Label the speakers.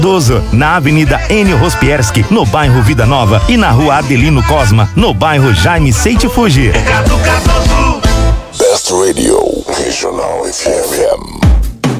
Speaker 1: Cardoso, na Avenida Enio Rospierski, no bairro Vida Nova, e na Rua Adelino Cosma, no bairro Jaime Seite Fuji.
Speaker 2: Best Radio, Regional FM.